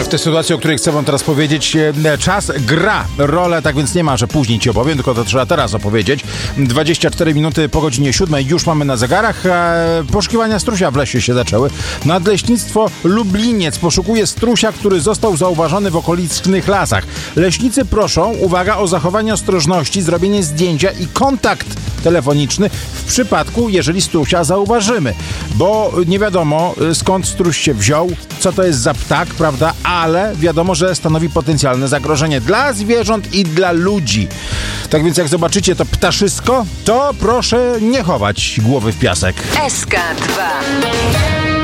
tę sytuację, o której chcę wam teraz powiedzieć. Czas gra rolę, tak więc nie ma, że później ci opowiem, tylko to trzeba teraz opowiedzieć. 24 minuty po godzinie 7 już mamy na zegarach. Poszukiwania strusia w lesie się zaczęły. Nadleśnictwo Lubliniec poszukuje strusia, który został zauważony w okolicznych lasach. Leśnicy proszą, uwaga, o zachowanie ostrożności, zrobienie zdjęcia i kontakt telefoniczny w przypadku, jeżeli strusia zauważymy. Bo nie wiadomo, skąd struś się wziął, co to jest za ptak, prawda? Ale wiadomo, że stanowi potencjalne zagrożenie dla zwierząt i dla ludzi. Tak więc jak zobaczycie to ptaszysko, to proszę nie chować głowy w piasek. SK2